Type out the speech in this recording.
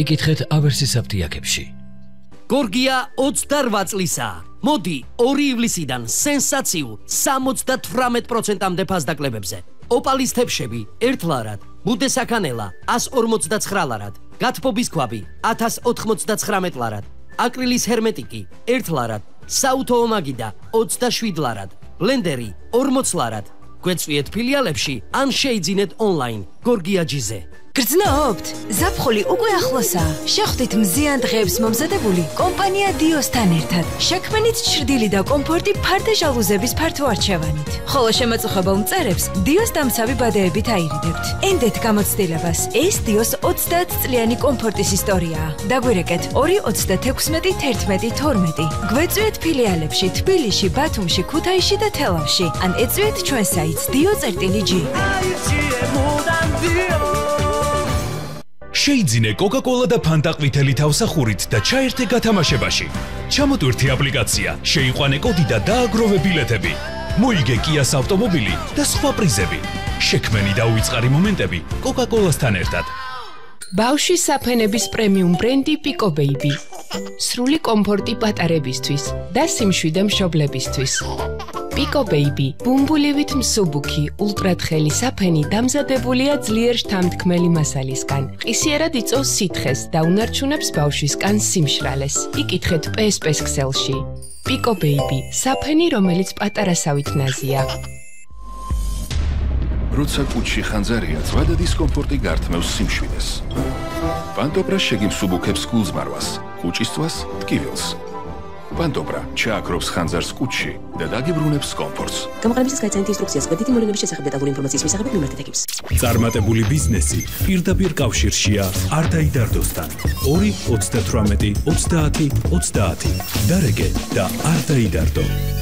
იკითხეთ ავერსის აფთიაქებში. გორგია 28 წლისაა. მოდი 2 ივლისიდან სენსაციულ 78%-მდე ფასდაკლებებზე. ოპალის თებშები 1 ლარად, მუდესაქანელა 159 ლარად, გათბობის ქვაბი 1099 ლარად, აკრილის ჰერმეტიკი 1 ლარად, საუთო ომაგიდა 27 ლარად, ბლენდერი 40 ლარად. გვეწვიეთ ფილიალებში ან შეიძინეთ ონლაინ გორგიაჯიზე. გრძნობთ? ზაფხული უკვე ახლოსაა. შეხვდით მზიან დღეებს მომზადებული კომპანია დიოსთან ერთად. შექმნით ჩრდილი და კომფორტი ფარდა ჟალუზების ფართო არჩევანით. ხოლო შემაწუხებელ მწერებს დიოს დამცავი ბადეებით აირიდებთ. ენდეთ გამოცდილებას. ეს დიოს 30 წლიანი კომფორტის ისტორიაა. დაგვირეკეთ 2361112. გვეწვიეთ ფილიალებში თბილისში, ბათუმში, ქუთაისში და თელავში. ან ეწვიეთ ჩვენ საიტს dio.g. შეიძინე კოკა-კოლა და ფანტა ყვითელი თავსახურით და ჩაერთე გათამაშებაში. ჩამოტვირთი აპლიკაცია, შეიყვანე კოდი და დააგროვე ბილეთები. მოიგე კიას ავტომობილი და სხვა პრიზები. შექმენი და უიწყარი მომენტები კოკა-კოლასთან ერთად. ბავშვის საფენების პრემიუმ ბრენდი პიკო ბეიბი. სრული კომფორტი პატარებისთვის და სიმშვიდე მშობლებისთვის. პიკო ბეიბი, ბუმბულივით მსუბუქი, ულტრათხელი საფენი დამზადებულია ძლიერ შთამთქმელი მასალისგან. ყისიერად იწვევს სითხეს და უნარჩუნებს ბავშვის კანს სიმშრალეს. იკითხეთ PSP-ს ქსელში. პიკო ბეიბი, საფენი, რომელიც პატარასავით ნაზია. როცა კუჩში ხანძარია, ძვა და დისკომფორტი გართმევს სიმშვიდეს. პანტობრა შეგიმსუბუქებს გულზმარვას, კუჭისწვას, ტკივილს. პანტობრა ჩააქრობს ხანძარს კუჩში და დაგიბრუნებს კომფორტს. გამოყენებისას გაიცანით ინსტრუქციას, გვერდითი მოვლენების შესახებ დეტალური ინფორმაციის მისაღებად მიმართეთ ეკიპს. წარმატებული ბიზნესი პირდაპირ კავშირშია არტაიდარდოსთან. 2 38 30 30. დარეგე და არტაიდარდო.